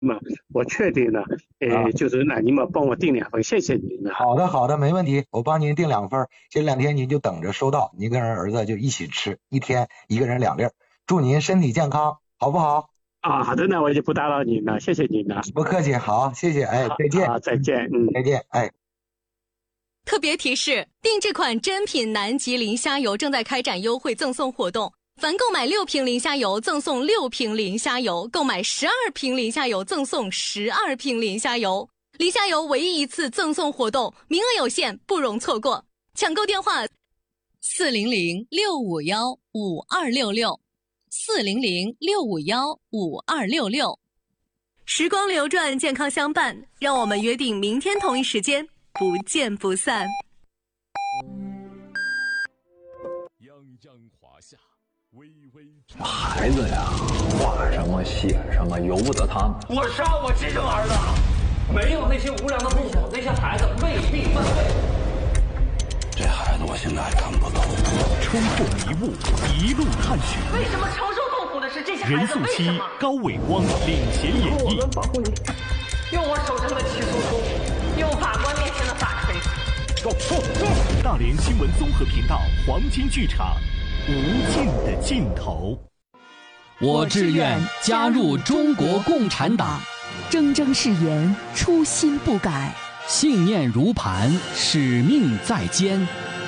么我确定了，就是那你们帮我订2份，谢谢您了。 好的，好的，没问题，我帮您订2份，这2天您就等着收到，您跟儿子就一起吃，一天一个人2粒，祝您身体健康，好不好？ 好的，那我就不打扰您了，谢谢您了。 不客气，好，谢谢，再见。 好，再见， 再见， 特别提示：订这款真品南极磷虾油正在开展优惠赠送活动，凡购买6瓶磷虾油赠送6瓶磷虾油，购买12瓶磷虾油赠送12瓶磷虾油。磷虾油唯一一次赠送活动，名额有限，不容错过。抢购电话：400-651-5266，400-651-5266。时光流转，健康相伴，让我们约定明天同一时间，不见不散。 孩子呀，画什么写什么，由不得他们。 我杀我亲生儿子，没有那些无良的父母，那些孩子未必犯罪。 这孩子我现在还看不懂。 冲破迷雾，一路探寻。 为什么承受痛苦的是这些孩子？ 任素汐、高伟光领衔演绎。 我能保护你，用我手中的起诉书，用法官面前的法锤。 大连新闻综合频道黄金剧场，无尽的尽头。 我志愿加入中国共产党， 铮铮誓言，初心不改， 信念如磐，使命在肩。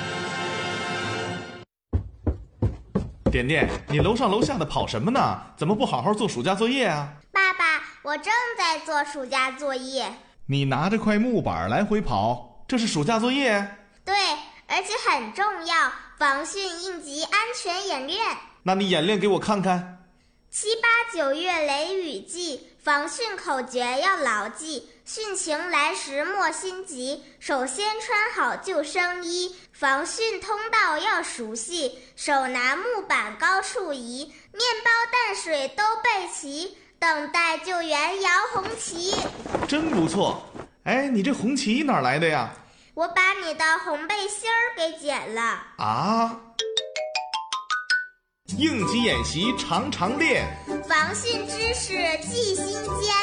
点点，你楼上楼下的跑什么呢？怎么不好好做暑假作业啊？ 爸爸，我正在做暑假作业。 你拿着块木板来回跑，这是暑假作业？ 对，而且很重要，防汛应急安全演练。 那你演练给我看看。 7、8、9月雷雨季，防汛口诀要牢记。汛情来时莫心急，首先穿好救生衣。防汛通道要熟悉，手拿木板高处移。面包淡水都备齐，等待救援摇红旗。 真不错。哎，你这红旗哪来的呀？ 我把你的红背心儿给剪了。 啊！应急演习常常练， 防汛知识记心间。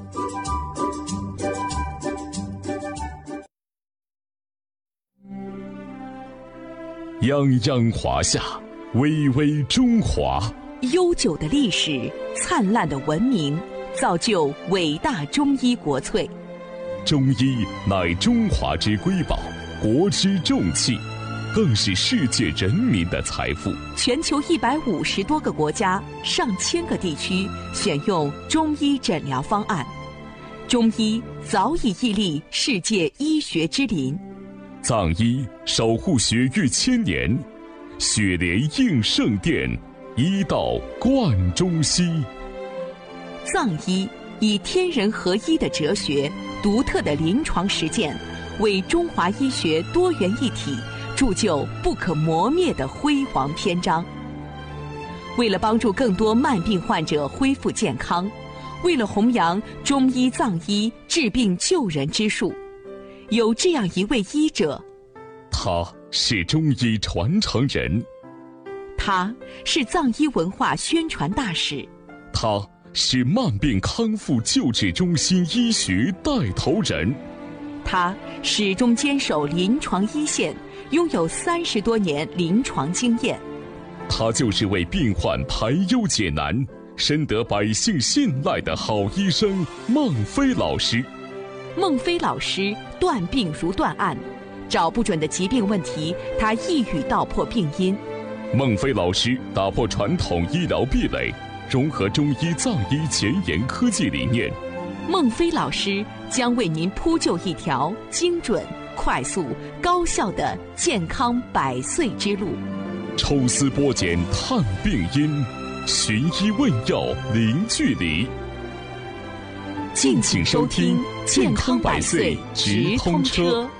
泱泱华夏，巍巍中华。 悠久的历史，灿烂的文明，造就伟大中医国粹。 中医乃中华之瑰宝，国之重器，更是世界人民的财富。 全球150多个国家、上千个地区选用中医诊疗方案，中医早已屹立世界医学之林。 藏医守护血域1000年，血莲应圣殿，医道贯中西。 藏医以天人合一的哲学、独特的临床实践，为中华医学多元一体铸就不可磨灭的辉煌篇章。为了帮助更多慢病患者恢复健康，为了弘扬中医藏医治病救人之术，有这样一位医者， 他是中医传承人， 他是藏医文化宣传大使， 他是慢病康复救治中心医学带头人， 他始终坚守临床一线，拥有30多年临床经验。 他就是为病患排忧解难、深得百姓信赖的好医生孟非老师。 孟非老师断病如断案，找不准的疾病问题，他一语道破病因。 孟非老师打破传统医疗壁垒，融合中医藏医前沿科技理念。 孟非老师将为您铺就一条精准、快速、高效的健康100岁之路。 抽丝剥茧探病因，寻医问药零距离。敬请收听《健康100岁直通车》。